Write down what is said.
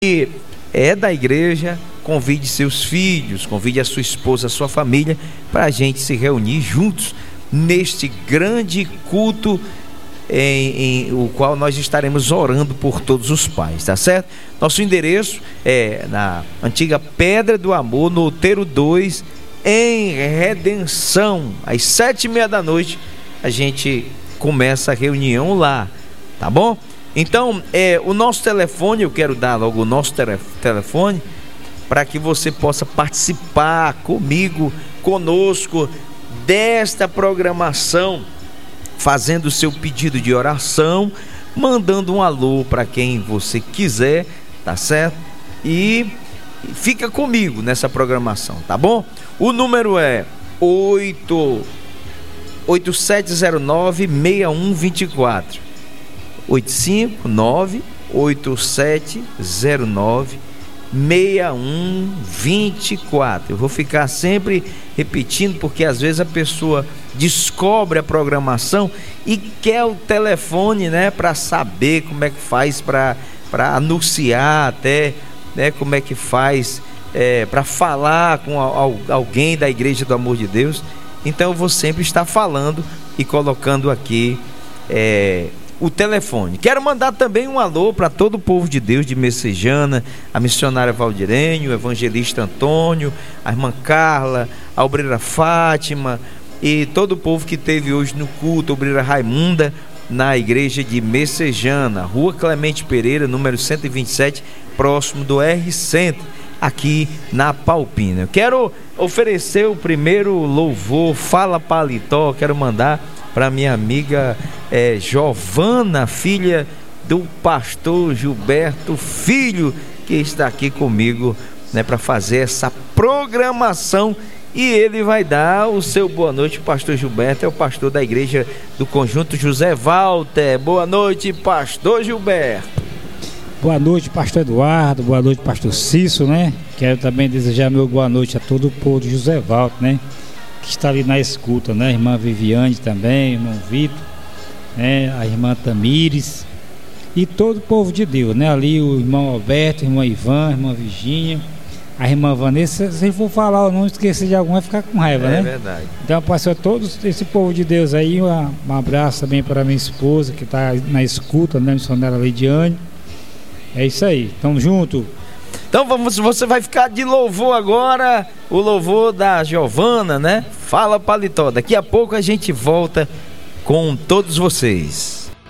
que é da igreja, convide seus filhos, convide a sua esposa, a sua família, para a gente se reunir juntos neste grande culto em o qual nós estaremos orando por todos os pais, tá certo? Nosso endereço é na antiga Pedra do Amor, no Outeiro 2, em Redenção. Às 7h30 da noite a gente começa a reunião lá, tá bom? Então, o nosso telefone, eu quero dar logo o nosso telefone, para que você possa participar conosco desta programação, fazendo o seu pedido de oração, mandando um alô para quem você quiser, tá certo? E fica comigo nessa programação, tá bom? O número é 8709-6124. 859-8709-6124. Eu vou ficar sempre repetindo, porque às vezes a pessoa descobre a programação e quer o telefone, né, para saber como é que faz para anunciar, até, né, como é que faz para falar com alguém da Igreja do Amor de Deus. Então eu vou sempre estar falando e colocando aqui o telefone. Quero mandar também um alô para todo o povo de Deus de Messejana, a missionária Valdirene, o evangelista Antônio, a irmã Carla, a obreira Fátima e todo o povo que esteve hoje no culto, a obreira Raimunda, na igreja de Messejana, Rua Clemente Pereira, número 127, próximo do R-Centro, aqui na Palpina. Eu quero oferecer o primeiro louvor, Fala Paletó, quero mandar para minha amiga Giovana, filha do pastor Gilberto Filho, que está aqui comigo, né, para fazer essa programação, e ele vai dar o seu boa noite. O pastor Gilberto é o pastor da igreja do Conjunto José Walter. Boa noite, pastor Gilberto. Boa noite, pastor Eduardo, boa noite, pastor Cício, né? Quero também desejar meu boa noite a todo o povo de José Walter, né, que está ali na escuta, né? A irmã Viviane também, irmão Vitor, né? A irmã Tamires e todo o povo de Deus, né? Ali o irmão Alberto, a irmã Ivan, a irmã Virgínia, a irmã Vanessa. Se eu for falar ou não esquecer de algum, vai ficar com raiva, né? É verdade. Então, pastor, todo esse povo de Deus aí, um abraço também para minha esposa que está na escuta, né? Missionária Leidiane. É isso aí, tamo junto. Então você vai ficar de louvor agora, o louvor da Giovana, né? Fala Paletó. Daqui a pouco a gente volta com todos vocês.